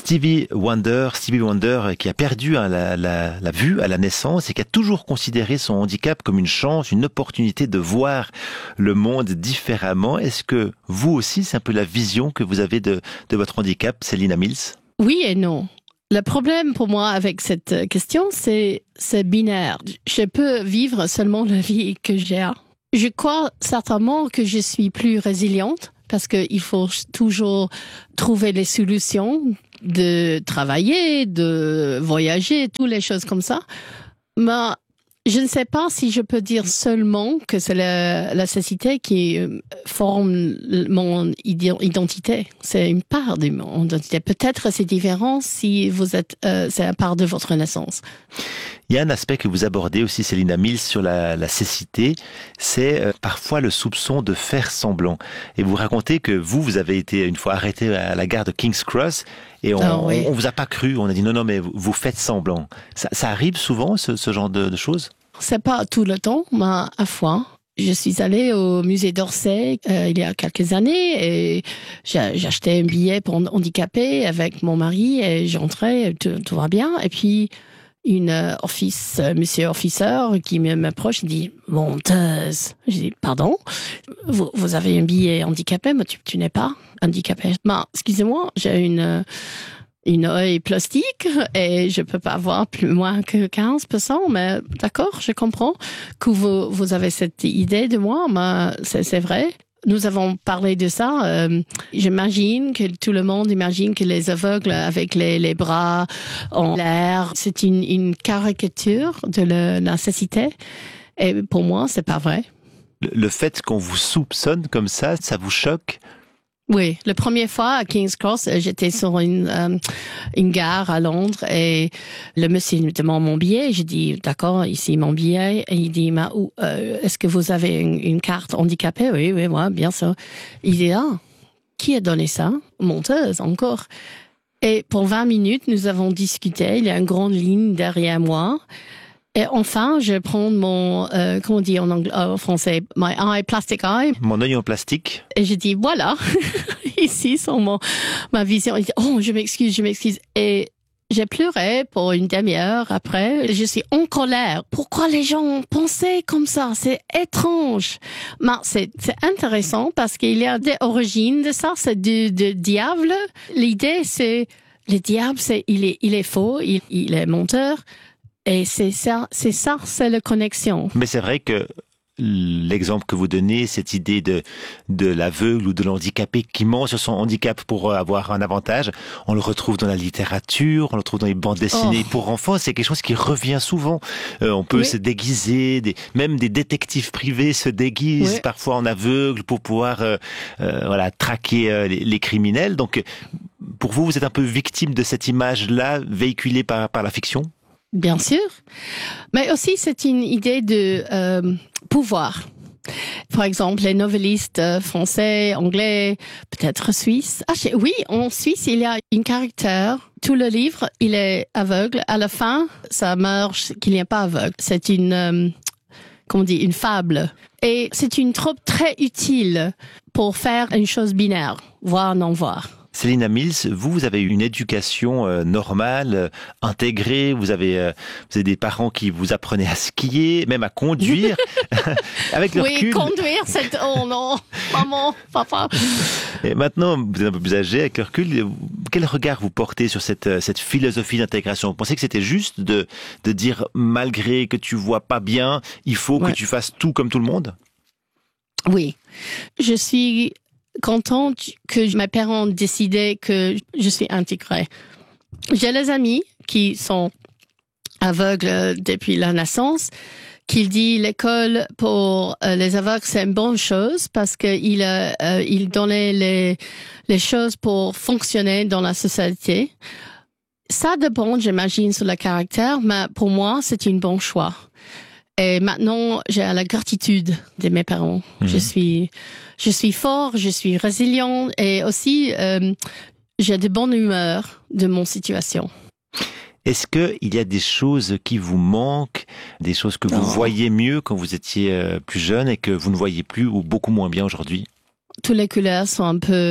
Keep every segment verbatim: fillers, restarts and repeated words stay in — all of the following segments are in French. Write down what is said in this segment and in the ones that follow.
Stevie Wonder, Stevie Wonder qui a perdu hein, la, la, la vue à la naissance et qui a toujours considéré son handicap comme une chance, une opportunité de voir le monde différemment. Est-ce que vous aussi, c'est un peu la vision que vous avez de, de votre handicap, Selina Mills? Oui et non. Le problème pour moi avec cette question, c'est c'est binaire. Je peux vivre seulement la vie que j'ai. Je crois certainement que je suis plus résiliente parce qu'il faut toujours trouver les solutions de travailler, de voyager, toutes les choses comme ça. Mais je ne sais pas si je peux dire seulement que c'est la, la cécité qui forme mon identité. C'est une part de mon identité. Peut-être c'est différent si vous êtes, euh, c'est une part de votre naissance. Il y a un aspect que vous abordez aussi, Selina Mills, sur la, la cécité, c'est euh, parfois le soupçon de faire semblant. Et vous racontez que vous, vous avez été une fois arrêté à la gare de King's Cross et on, oh, oui. on, on vous a pas cru. On a dit non, non, mais vous, vous faites semblant. Ça, ça arrive souvent, ce, ce genre de, de choses? C'est pas tout le temps, mais à fois. Je suis allée au musée d'Orsay euh, il y a quelques années et j'ai, j'ai acheté un billet pour handicapé avec mon mari et j'entrais, tout, tout va bien. Et puis une euh, office, euh, monsieur officer qui m'approche et dit « Menteuse ». Je dis « Pardon, vous, vous avez un billet handicapé, mais tu, tu n'es pas handicapé. » Ben, excusez-moi, j'ai une... Euh, une œil plastique et je peux pas voir plus moins que quinze pour cent, mais d'accord, je comprends que vous, vous avez cette idée de moi, mais c'est, c'est vrai. Nous avons parlé de ça. Euh, j'imagine que tout le monde imagine que les aveugles avec les, les bras en l'air, c'est une, une caricature de la nécessité. Et pour moi, c'est pas vrai. Le, le fait qu'on vous soupçonne comme ça, ça vous choque? Oui, la première fois à King's Cross, j'étais sur une, euh, une gare à Londres et le monsieur me demande mon billet. Je dis d'accord, ici mon billet. Et il dit, mais où, euh, est-ce que vous avez une, une carte handicapée? Oui, oui, moi, bien sûr. Il dit, ah, qui a donné ça? Menteuse, encore. Et pour vingt minutes, nous avons discuté. Il y a une grande ligne derrière moi. Et enfin, je prends mon, euh, comment on dit en anglais, en français, my eye, plastic eye. Mon œil en plastique. Et je dis, voilà, ici, sur mon, ma vision. Il dit, oh, je m'excuse, je m'excuse. Et j'ai pleuré pour une demi-heure après. Je suis en colère. Pourquoi les gens pensaient comme ça? C'est étrange. Mais c'est, c'est intéressant parce qu'il y a des origines de ça. C'est du, du diable. L'idée, c'est, le diable, c'est, il est, il est faux, il, il est menteur. Et c'est ça, c'est ça, c'est la connexion. Mais c'est vrai que l'exemple que vous donnez, cette idée de de l'aveugle ou de l'handicapé qui ment sur son handicap pour avoir un avantage, on le retrouve dans la littérature, on le retrouve dans les bandes dessinées oh. pour enfants. C'est quelque chose qui revient souvent. Euh, on peut oui. se déguiser, des, même des détectives privés se déguisent oui. parfois en aveugle pour pouvoir euh, euh, voilà traquer euh, les, les criminels. Donc, pour vous, vous êtes un peu victime de cette image-là véhiculée par par la fiction? Bien sûr, mais aussi c'est une idée de euh, pouvoir. Par exemple, les novellistes français, anglais, peut-être suisses. Ah, oui, en Suisse, il y a une caractère. Tout le livre, il est aveugle. À la fin, ça meurt qu'il n'y a pas aveugle. C'est une, euh, comment on dit, une fable. Et c'est une trope très utile pour faire une chose binaire, voir, non voir. Selina Mills, vous, vous avez eu une éducation euh, normale, euh, intégrée, vous avez, euh, vous avez des parents qui vous apprenaient à skier, même à conduire. Avec le oui, recul... conduire, c'est... Oh non, maman, papa. Et maintenant, vous êtes un peu plus âgé, avec le recul, quel regard vous portez sur cette, cette philosophie d'intégration? Vous pensez que c'était juste de, de dire, malgré que tu vois pas bien, il faut ouais. que tu fasses tout comme tout le monde? Oui, je suis... contente que mes parents décidaient que je suis intégrée. J'ai les amis qui sont aveugles depuis la naissance, qui disent l'école pour les aveugles c'est une bonne chose parce qu'il euh, il donnait les les choses pour fonctionner dans la société. Ça dépend, j'imagine, sur le caractère, mais pour moi c'est un bon choix. Et maintenant, j'ai la gratitude de mes parents. Mmh. Je suis, je suis fort, je suis résilient et aussi, euh, j'ai de bonne humeur de mon situation. Est-ce que il y a des choses qui vous manquent, des choses que vous oh. voyez mieux quand vous étiez plus jeune et que vous ne voyez plus ou beaucoup moins bien aujourd'hui? Toutes les couleurs sont un peu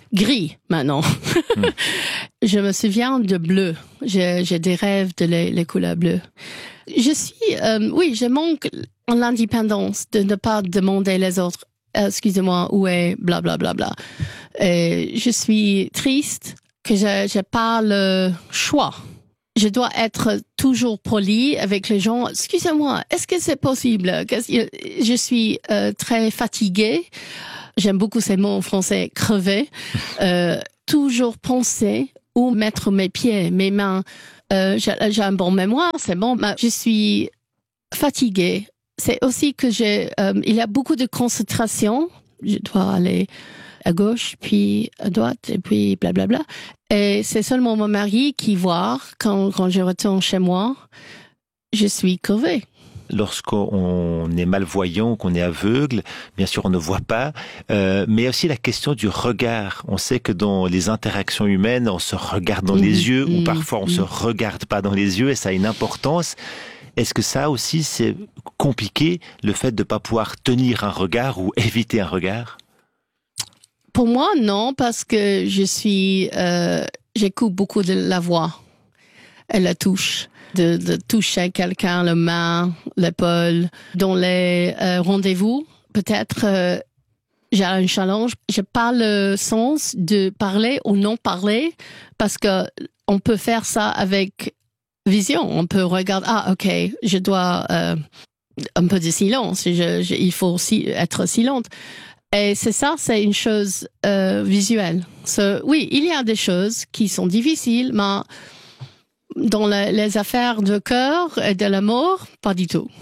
gris maintenant. Mm. Je me souviens de bleu. J'ai, j'ai des rêves de les, les couleurs bleues. Je suis, euh, oui, je manque l'indépendance de ne pas demander les autres. Euh, excusez-moi, où est blablabla. Bla, bla, bla. Et je suis triste que je j'ai pas le choix. Je dois être toujours poli avec les gens. Excusez-moi, est-ce que c'est possible? Je suis euh, très fatiguée. J'aime beaucoup ces mots en français, crever. Euh, toujours penser où mettre mes pieds, mes mains. Euh, j'ai, j'ai un bon mémoire, c'est bon. Mais je suis fatiguée. C'est aussi que j'ai, euh, il y a beaucoup de concentration. Je dois aller à gauche, puis à droite, et puis blablabla. Et c'est seulement mon mari qui voit quand, quand je retourne chez moi, je suis crevée. Lorsqu'on est malvoyant, qu'on est aveugle, bien sûr, on ne voit pas, euh, mais aussi la question du regard. On sait que dans les interactions humaines, on se regarde dans mmh, les yeux, mmh, ou parfois on mmh. se regarde pas dans les yeux, et ça a une importance. Est-ce que ça aussi, c'est compliqué, le fait de ne pas pouvoir tenir un regard ou éviter un regard? Pour moi, non, parce que je suis, euh, j'écoute beaucoup de la voix et la touche. De, de toucher quelqu'un, la main, l'épaule. Dans les euh, rendez-vous, peut-être euh, j'ai un challenge. J'ai pas le sens de parler ou non parler, parce que on peut faire ça avec vision. On peut regarder, ah ok, je dois euh, un peu de silence. Je, je, il faut aussi être silente. Et c'est ça, c'est une chose euh, visuelle. So, oui, il y a des choses qui sont difficiles, mais dans les, les affaires de cœur et de l'amour, pas du tout.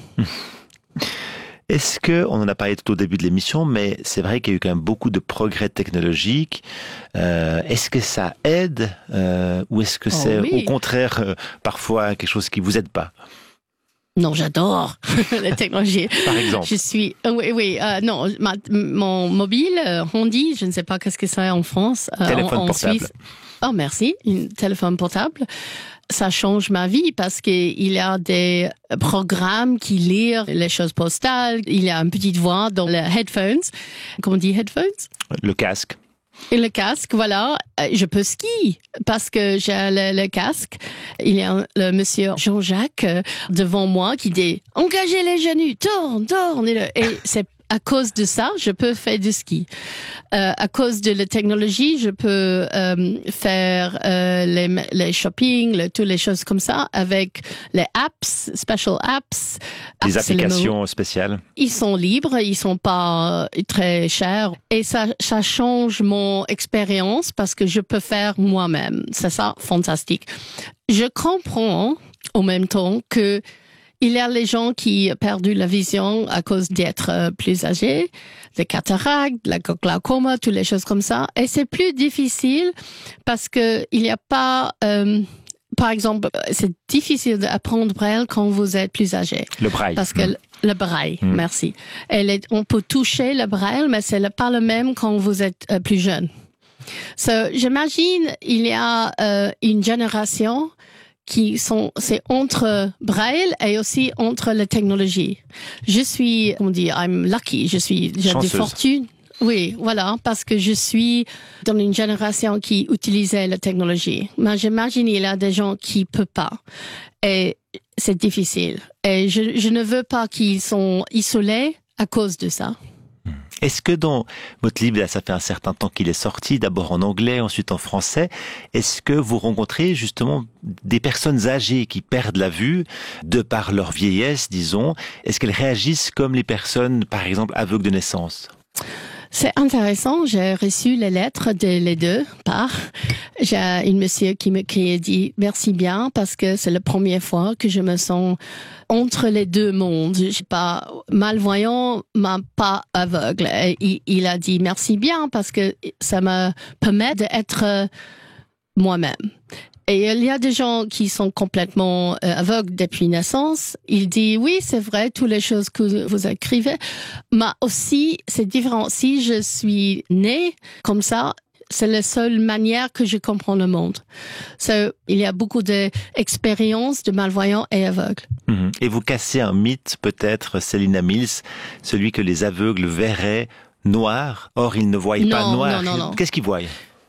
Est-ce que, on en a parlé tout au début de l'émission, mais c'est vrai qu'il y a eu quand même beaucoup de progrès technologiques. Euh, est-ce que ça aide euh, ou est-ce que oh, c'est oui. au contraire euh, parfois quelque chose qui vous aide pas? Non, j'adore la technologie. Par exemple. Je suis, euh, oui, oui, euh, non, ma, mon mobile, euh, Handy, je ne sais pas qu'est-ce que c'est en France, euh, téléphone en, en portable. Suisse. Oh, merci, un téléphone portable. Ça change ma vie parce qu'il y a des programmes qui lisent les choses postales. Il y a une petite voix dans les headphones. Comment on dit headphones? Le casque. Et le casque, voilà. Je peux skier parce que j'ai le, le casque. Il y a le monsieur Jean-Jacques devant moi qui dit « Engagez les genoux, tourne, tourne !» Et c'est à cause de ça, je peux faire du ski. Euh, à cause de la technologie, je peux euh, faire euh, les, les shopping, le, toutes les choses comme ça avec les apps, special apps. Les apps, applications spéciales. Ils sont libres, ils sont pas très chers et ça, ça change mon expérience parce que je peux faire moi-même. C'est ça, fantastique. Je comprends en même temps que il y a les gens qui ont perdu la vision à cause d'être plus âgés, des cataractes, la glaucome, toutes les choses comme ça. Et c'est plus difficile parce que il n'y a pas, euh, par exemple, c'est difficile d'apprendre braille quand vous êtes plus âgé. Le braille. Parce que mmh. le braille, mmh. merci. Et on peut toucher le braille, mais c'est pas le même quand vous êtes euh, plus jeune. So, j'imagine il y a euh, une génération qui sont, c'est entre braille et aussi entre la technologie. Je suis, on dit, I'm lucky, je suis, j'ai de fortune. Oui, voilà, parce que je suis dans une génération qui utilisait la technologie. Mais j'imagine il y a des gens qui peuvent pas. Et c'est difficile. Et je, je ne veux pas qu'ils sont isolés à cause de ça. Est-ce que dans votre livre, ça fait un certain temps qu'il est sorti, d'abord en anglais, ensuite en français, est-ce que vous rencontrez justement des personnes âgées qui perdent la vue de par leur vieillesse, disons? Est-ce qu'elles réagissent comme les personnes, par exemple, aveugles de naissance? C'est intéressant. J'ai reçu les lettres de les deux parts. J'ai une monsieur qui me qui a dit merci bien parce que c'est la première fois que je me sens entre les deux mondes. Je suis pas malvoyant, mais pas aveugle. Et il, il a dit merci bien parce que ça me permet d'être moi-même. Et il y a des gens qui sont complètement euh, aveugles depuis naissance. Il dit, oui, c'est vrai, toutes les choses que vous écrivez, mais aussi, c'est différent. Si je suis née comme ça, c'est la seule manière que je comprends le monde. So, il y a beaucoup d'expériences de malvoyants et aveugles. Mmh. Et vous cassez un mythe, peut-être, Célina Mills, celui que les aveugles verraient noir. Or, ils ne voient non, pas noir. Non, non, non. Qu'est-ce qu'ils voient?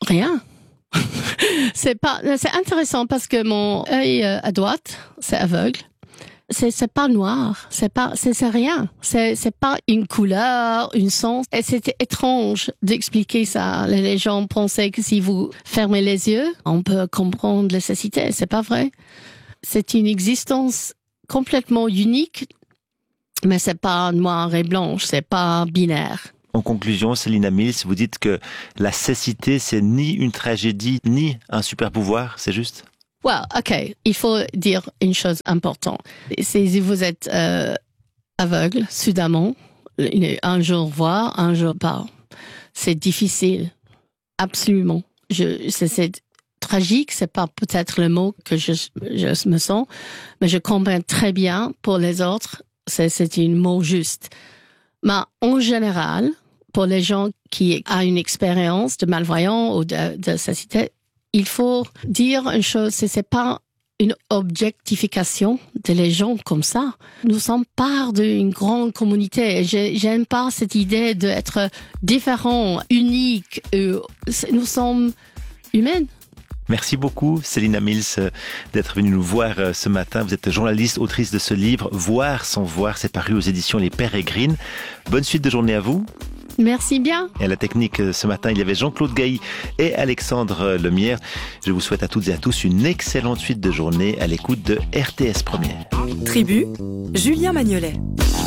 rien. c'est pas, c'est intéressant parce que mon œil à droite, c'est aveugle. C'est, c'est pas noir, c'est pas, c'est, c'est rien. C'est, c'est pas une couleur, une sens. Et c'était étrange d'expliquer ça. Les gens pensaient que si vous fermez les yeux, on peut comprendre la cécité. C'est pas vrai. C'est une existence complètement unique, mais c'est pas noir et blanche, c'est pas binaire. En conclusion, Célina Mills, vous dites que la cécité, c'est ni une tragédie, ni un super pouvoir, c'est juste? Well, ok, il faut dire une chose importante. Si vous êtes euh, aveugle, soudainement, un jour voir, un jour pas, c'est difficile, absolument. Je, c'est, c'est tragique, c'est pas peut-être le mot que je, je me sens, mais je comprends très bien pour les autres, c'est, c'est un mot juste. Mais en général, pour les gens qui ont une expérience de malvoyant ou de, de cécité, il faut dire une chose, c'est, c'est pas une objectification de les gens comme ça. Nous sommes part d'une grande communauté. Je, j'aime pas cette idée d'être différent, unique. Nous sommes humains. Merci beaucoup, Célina Mills, d'être venue nous voir ce matin. Vous êtes journaliste, autrice de ce livre, Voir sans voir. C'est paru aux éditions Les Pérégrines. Bonne suite de journée à vous. Merci bien. Et à la technique, ce matin, il y avait Jean-Claude Gailly et Alexandre Lemierre. Je vous souhaite à toutes et à tous une excellente suite de journée à l'écoute de R T S Première. Tribu, Julien Magnolet.